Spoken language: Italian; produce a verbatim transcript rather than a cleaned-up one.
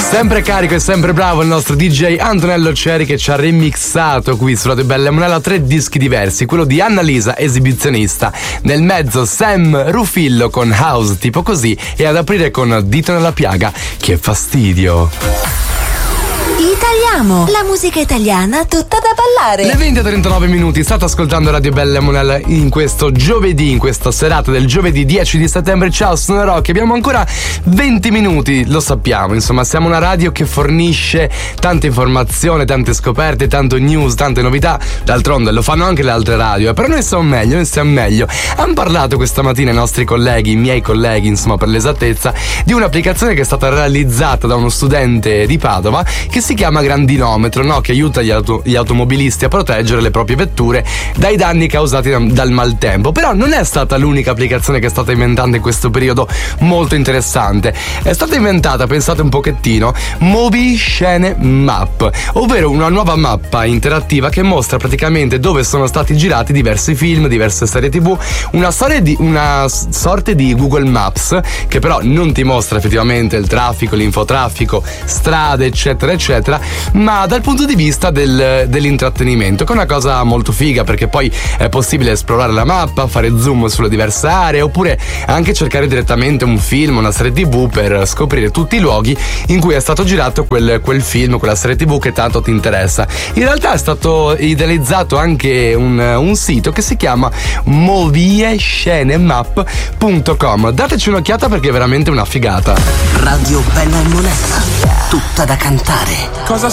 Sempre carico e sempre bravo il nostro D J Antonello Ceri, che ci ha remixato qui su Radio Bella e Monella tre dischi diversi, quello di Annalisa, Esibizionista, nel mezzo Sam Rufillo con House tipo così, e ad aprire con Dito nella piaga, che fastidio. Italiamo, la musica italiana tutta da ballare. Le venti e trentanove minuti, state ascoltando Radio Bella e Monella in questo giovedì, in questa serata del giovedì dieci di settembre. Ciao, sono Rocky, abbiamo ancora venti minuti, lo sappiamo, insomma siamo una radio che fornisce tante informazioni, tante scoperte, tanto news, tante novità. D'altronde lo fanno anche le altre radio, però noi stiamo meglio, noi stiamo meglio. Hanno parlato questa mattina i nostri colleghi, i miei colleghi, insomma per l'esattezza, di un'applicazione che è stata realizzata da uno studente di Padova che si chiama Grandinometro, no? Che aiuta gli, auto, gli automobilisti a proteggere le proprie vetture dai danni causati da, dal maltempo. Però non è stata l'unica applicazione che è stata inventata in questo periodo molto interessante. È stata inventata, pensate un pochettino, Mobi Scene Map, ovvero una nuova mappa interattiva che mostra praticamente dove sono stati girati diversi film, diverse serie tv, una, storia di, una sorta di Google Maps che però non ti mostra effettivamente il traffico, l'infotraffico, strade eccetera eccetera, ma dal punto di vista del, dell'intrattenimento, che è una cosa molto figa, perché poi è possibile esplorare la mappa, fare zoom sulle diverse aree, oppure anche cercare direttamente un film, una serie tv per scoprire tutti i luoghi in cui è stato girato quel, quel film, quella serie tv che tanto ti interessa. In realtà è stato idealizzato anche un, un sito che si chiama moviescenemap punto com. Dateci un'occhiata perché è veramente una figata. Radio Bella e Monella, tutta da cantare. Cosa